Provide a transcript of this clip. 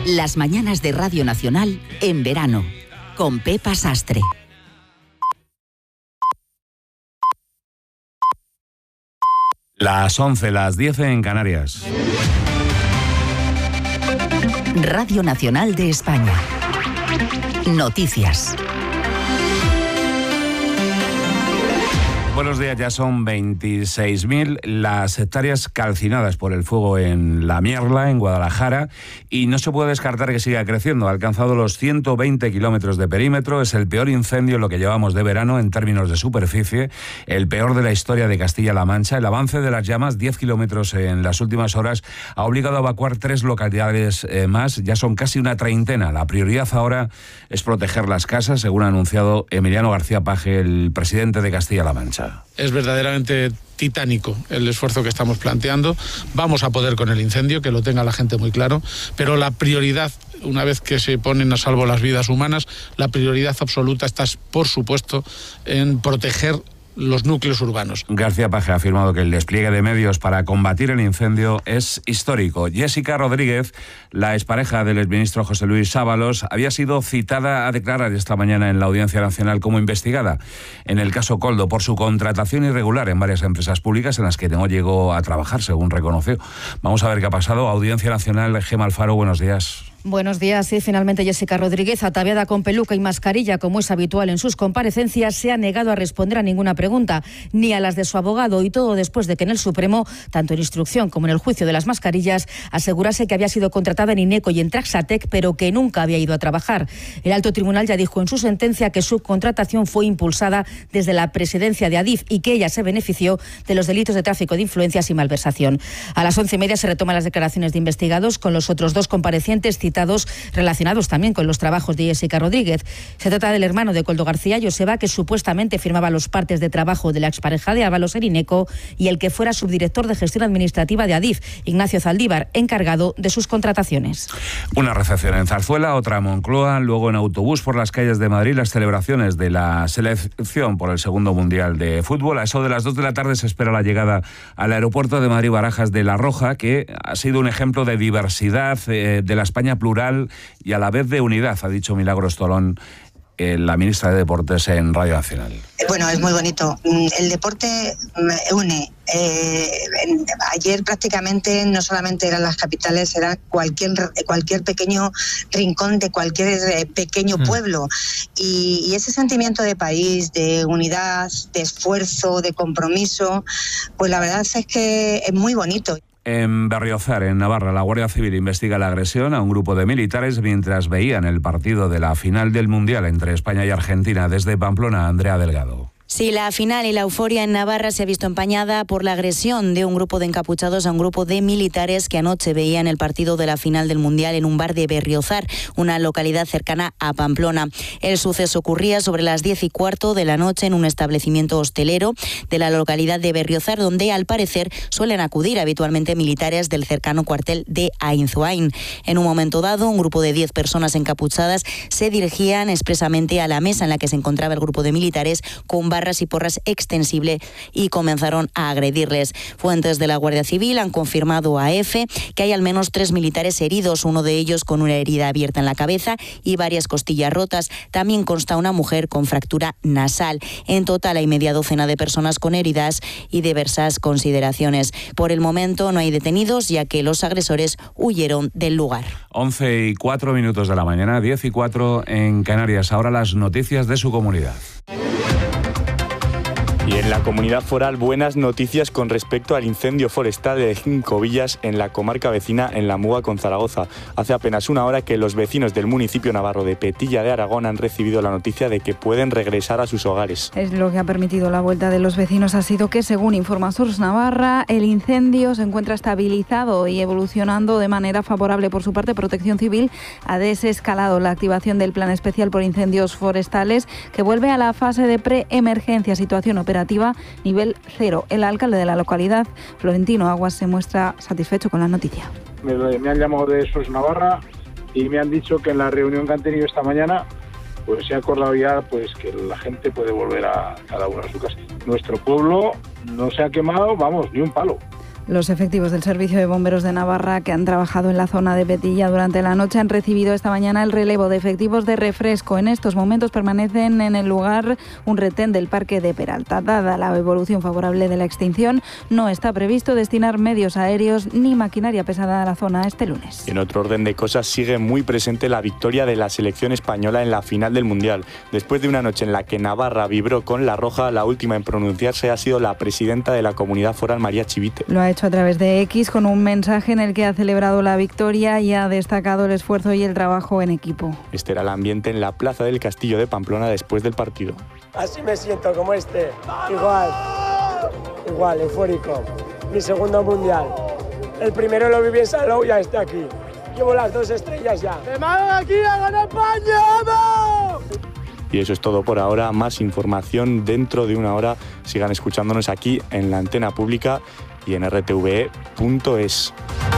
Las mañanas de Radio Nacional en verano, con Pepa Sastre. Las 11, las 10 en Canarias. Radio Nacional de España. Noticias. Buenos días, ya son 26.000 las hectáreas calcinadas por el fuego en La Mierla, en Guadalajara, y no se puede descartar que siga creciendo. Ha alcanzado los 120 kilómetros de perímetro, es el peor incendio en lo que llevamos de verano en términos de superficie, el peor de la historia de Castilla-La Mancha. El avance de las llamas, 10 kilómetros en las últimas horas, ha obligado a evacuar 3 localidades más, ya son casi una treintena. La prioridad ahora es proteger las casas, según ha anunciado Emiliano García Paje, el presidente de Castilla-La Mancha. Es verdaderamente titánico el esfuerzo que estamos planteando. Vamos a poder con el incendio, que lo tenga la gente muy claro, pero la prioridad, una vez que se ponen a salvo las vidas humanas, la prioridad absoluta está, por supuesto, en proteger los núcleos urbanos. García Paje ha afirmado que el despliegue de medios para combatir el incendio es histórico. Jessica Rodríguez, la expareja del exministro José Luis Ábalos, había sido citada a declarar esta mañana en la Audiencia Nacional como investigada en el caso Koldo por su contratación irregular en varias empresas públicas en las que no llegó a trabajar, según reconoció. Vamos a ver qué ha pasado. Audiencia Nacional, Gemma Alfaro, buenos días. Buenos días. Sí, finalmente Jessica Rodríguez, ataviada con peluca y mascarilla, como es habitual en sus comparecencias, se ha negado a responder a ninguna pregunta, ni a las de su abogado, y todo después de que en el Supremo, tanto en instrucción como en el juicio de las mascarillas, asegurase que había sido contratada en Ineco y en Traxatec, pero que nunca había ido a trabajar. El alto tribunal ya dijo en su sentencia que su contratación fue impulsada desde la presidencia de Adif y que ella se benefició de los delitos de tráfico de influencias y malversación. A las 11:30 se retoman las declaraciones de investigados con los otros 2 comparecientes citados, relacionados también con los trabajos de Jessica Rodríguez. Se trata del hermano de Koldo García, Joseba, que supuestamente firmaba los partes de trabajo de la expareja de Ábalos en Ineco, y el que fuera subdirector de gestión administrativa de Adif, Ignacio Zaldívar, encargado de sus contrataciones. Una recepción en Zarzuela, otra en Moncloa, luego en autobús por las calles de Madrid, las celebraciones de la selección por el segundo Mundial de Fútbol. A eso de las 2 de la tarde se espera la llegada al aeropuerto de Madrid-Barajas de La Roja, que ha sido un ejemplo de diversidad, de la España plural y a la vez de unidad, ha dicho Milagros Tolón, la ministra de Deportes, en Radio Nacional. Bueno, es muy bonito. El deporte une. Ayer prácticamente no solamente eran las capitales, era cualquier pequeño rincón de cualquier pequeño pueblo. Y ese sentimiento de país, de unidad, de esfuerzo, de compromiso, pues la verdad es que es muy bonito. En Berriozar, en Navarra, la Guardia Civil investiga la agresión a un grupo de militares mientras veían el partido de la final del Mundial entre España y Argentina. Desde Pamplona, Andrea Delgado. Sí, la final y la euforia en Navarra se ha visto empañada por la agresión de un grupo de encapuchados a un grupo de militares que anoche veían el partido de la final del Mundial en un bar de Berriozar, una localidad cercana a Pamplona. El suceso ocurría sobre las 10:15 de la noche en un establecimiento hostelero de la localidad de Berriozar, donde al parecer suelen acudir habitualmente militares del cercano cuartel de Ainzoain. En un momento dado, un grupo de 10 personas encapuchadas se dirigían expresamente a la mesa en la que se encontraba el grupo de militares con barras y porras extensible y comenzaron a agredirles. Fuentes de la Guardia Civil han confirmado a EFE que hay al menos 3 militares heridos, uno de ellos con una herida abierta en la cabeza y varias costillas rotas. También consta una mujer con fractura nasal. En total hay media docena de personas con heridas y diversas consideraciones. Por el momento no hay detenidos, ya que los agresores huyeron del lugar. 11:04 de la mañana, 10:04 en Canarias. Ahora las noticias de su comunidad. Y en la comunidad foral, buenas noticias con respecto al incendio forestal de Cinco Villas en la comarca vecina, en la Muga con Zaragoza. Hace apenas una hora que los vecinos del municipio navarro de Petilla de Aragón han recibido la noticia de que pueden regresar a sus hogares. Es lo que ha permitido la vuelta de los vecinos, ha sido que, según informa Source Navarra, el incendio se encuentra estabilizado y evolucionando de manera favorable. Por su parte, Protección Civil ha desescalado la activación del Plan Especial por Incendios Forestales, que vuelve a la fase de preemergencia, situación operativa nivel 0. El alcalde de la localidad, Florentino Aguas, se muestra satisfecho con la noticia. Me han llamado de SOS Navarra y me han dicho que en la reunión que han tenido esta mañana pues se ha acordado ya pues que la gente puede volver a cada uno a su casa. Nuestro pueblo no se ha quemado, vamos, ni un palo. Los efectivos del Servicio de Bomberos de Navarra, que han trabajado en la zona de Petilla durante la noche, han recibido esta mañana el relevo de efectivos de refresco. En estos momentos permanecen en el lugar un retén del Parque de Peralta. Dada la evolución favorable de la extinción, no está previsto destinar medios aéreos ni maquinaria pesada a la zona este lunes. En otro orden de cosas, sigue muy presente la victoria de la selección española en la final del Mundial. Después de una noche en la que Navarra vibró con la roja, la última en pronunciarse ha sido la presidenta de la Comunidad Foral, María Chivite. Lo ha hecho a través de X con un mensaje en el que ha celebrado la victoria y ha destacado el esfuerzo y el trabajo en equipo. Este era el ambiente en la plaza del Castillo de Pamplona después del partido. Así me siento, como igual, eufórico. Mi segundo mundial. El primero lo viví en Salou y este aquí. Llevo las 2 estrellas ya. ¡Me mandan aquí a ganar España! ¡Vamos! Y eso es todo por ahora. Más información dentro de una hora. Sigan escuchándonos aquí en la antena pública y en rtve.es.